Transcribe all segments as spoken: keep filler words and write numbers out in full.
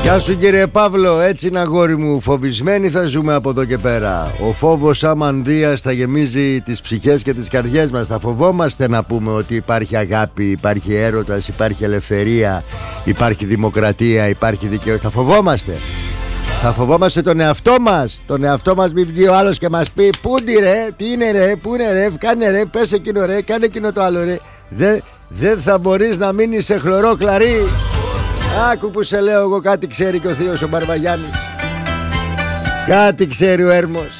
Γεια σου κύριε Παύλο, έτσι είναι αγόρι μου, φοβισμένοι θα ζούμε από εδώ και πέρα. Ο φόβος σαν μανδύας θα γεμίζει τις ψυχές και τις καρδιές μας. Θα φοβόμαστε να πούμε ότι υπάρχει αγάπη, υπάρχει έρωτας, υπάρχει ελευθερία, υπάρχει δημοκρατία, υπάρχει δικαιοσύνη. Θα φοβόμαστε. Θα φοβόμαστε τον εαυτό μας. Τον εαυτό μας μην βγει ο άλλος και μας πει πούντι ρε, τι είναι ρε, πού είναι ρε, κάνε ρε, πες εκείνο ρε, κάνε εκείνο το άλλο ρε. Δεν, δεν θα μπορείς να μείνεις σε χλωρό κλαρί. Άκου που σε λέω εγώ, κάτι ξέρει και ο θείος ο Μπαρβαγιάννης. Κάτι ξέρει ο Έρμος.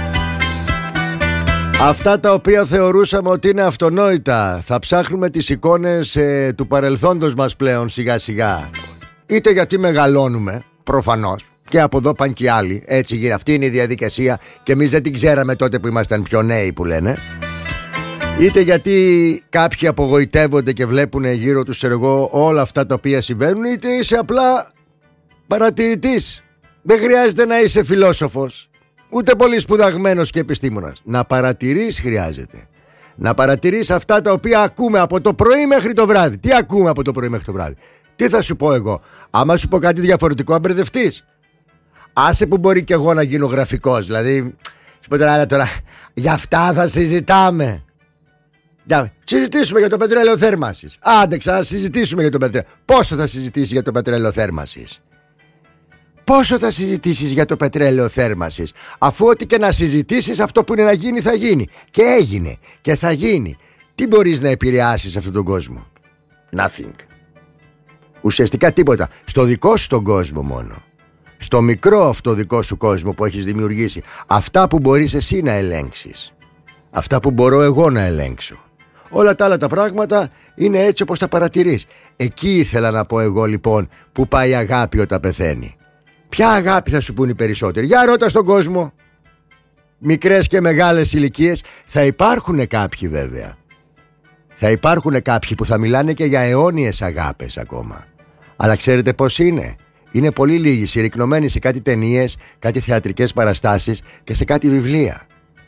Αυτά τα οποία θεωρούσαμε ότι είναι αυτονόητα, θα ψάχνουμε τις εικόνες ε, του παρελθόντος μας πλέον σιγά σιγά. Είτε γιατί μεγαλώνουμε, προφανώς, και από εδώ πάνε και άλλοι. Έτσι γίνεται, αυτή είναι η διαδικασία και εμείς δεν την ξέραμε τότε που ήμασταν πιο νέοι που λένε. Είτε γιατί κάποιοι απογοητεύονται και βλέπουν γύρω τους εγώ όλα αυτά τα οποία συμβαίνουν, είτε είσαι απλά παρατηρητής. Δεν χρειάζεται να είσαι φιλόσοφος, ούτε πολύ σπουδαγμένος και επιστήμονας. Να παρατηρείς χρειάζεται. Να παρατηρείς αυτά τα οποία ακούμε από το πρωί μέχρι το βράδυ. Τι ακούμε από το πρωί μέχρι το βράδυ? Τι θα σου πω εγώ? Άμα σου πω κάτι διαφορετικό, αν μπερδευτείς. Άσε που μπορεί και εγώ να γίνω γραφικός. Δηλαδή, σου πω τώρα, τώρα για αυτά θα συζητάμε. Για συζητήσουμε για το πετρέλαιο θέρμανσης. Άντε ξανά συζητήσουμε για το πετρέλαιο. Πόσο θα συζητήσεις για το πετρέλαιο θέρμανσης? Πόσο θα συζητήσεις για το πετρέλαιο θέρμανσης? Αφού ό,τι και να συζητήσεις, αυτό που είναι να γίνει θα γίνει. Και έγινε και θα γίνει. Τι μπορείς να επηρεάσεις αυτόν τον κόσμο? Nothing. Ουσιαστικά τίποτα. Στο δικό σου τον κόσμο μόνο. Στο μικρό αυτό δικό σου κόσμο που έχεις δημιουργήσει. Αυτά που μπορείς εσύ να ελέγξεις. Αυτά που μπορώ εγώ να ελέγξω. Όλα τα άλλα τα πράγματα είναι έτσι όπως τα παρατηρείς. Εκεί ήθελα να πω εγώ λοιπόν που πάει η αγάπη όταν πεθαίνει. Ποια αγάπη θα σου πούν οι περισσότεροι? Για ρώτα στον κόσμο. Μικρές και μεγάλες ηλικίες. Θα υπάρχουν κάποιοι βέβαια. Θα υπάρχουν κάποιοι που θα μιλάνε και για αιώνιες αγάπες ακόμα. Αλλά ξέρετε πώς είναι? Είναι πολύ λίγοι, συρρικνωμένοι σε κάτι ταινίες, κάτι θεατρικές παραστάσεις και σε κάτι βιβλία.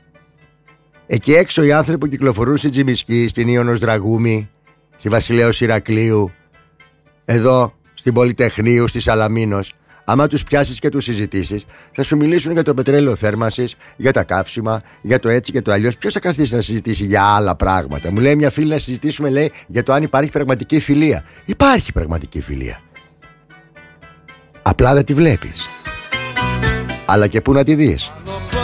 Εκεί έξω οι άνθρωποι που κυκλοφορούν στην Τζιμισκή, στην Ίωνος Δραγούμη, στη Βασιλέως Ηρακλείου, εδώ στην Πολυτεχνείου, στη Σαλαμίνος, άμα τους πιάσεις και τους συζητήσεις, θα σου μιλήσουν για το πετρέλαιο θέρμανσης, για τα καύσιμα, για το έτσι και το αλλιώς. Ποιος θα καθίσει να συζητήσει για άλλα πράγματα? Μου λέει μια φίλη να συζητήσουμε, λέει, για το αν υπάρχει πραγματική φιλία. Υπάρχει πραγματική φιλία. Απλά δεν τη βλέπεις. Αλλά και πού να τη δεις?